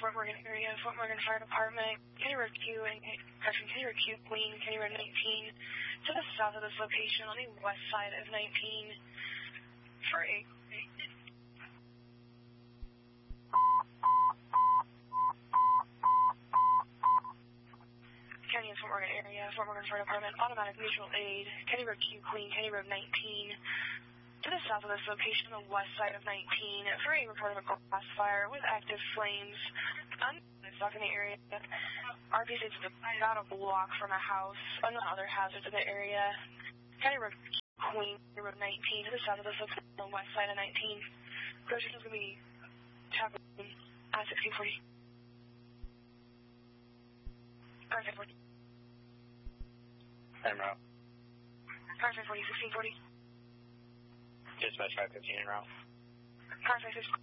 Fort Morgan area, Fort Morgan Fire Department, Kenny Road Q and Kenny Road Q Queen, Kenny Road 19, to the south of this location on the west side of 19 for a Kenny and Fort Morgan area, Fort Morgan Fire Department, automatic mutual aid, Kenny Road Q Queen, Kenny Road 19, to the south of this location on the west side of 19 for a report of a grass fire with active flames. Stuck in the area. RPC is about a block from a house. Other hazards in the area. Kenny Road Queen, Kenny Road 19, to the south of this location on the west side of 19. Approaching is going to be happening at 1640. Car 540. En route. Car 540, 1640. Dispatch 515 en route. Car 550.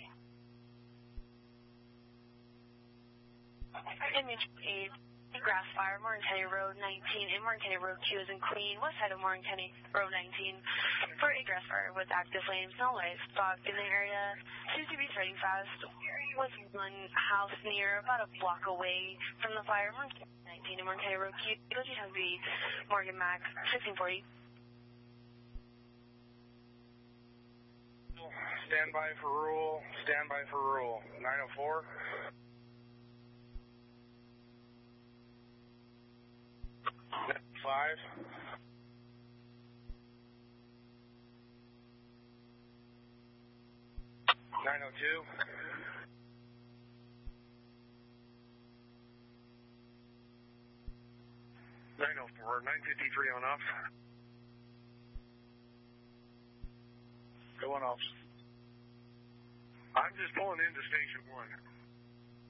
Image aid, grass fire, Morgan Kenny Road 19, and Morgan Kenny Road Q is in Queen, west side of Morgan Kenny Road 19, for a grass fire with active flames, no livestock in the area. Seems to be spreading fast. Was one house near, about a block away from the fire, Morgan Kenny 19 and Morgan Kenny Road Q. Those has the Morgan Mac 1640. Stand by for rule. Stand by for rule. 904. 5. 902. 904. 953 on off. Going off. I'm just pulling into station 1.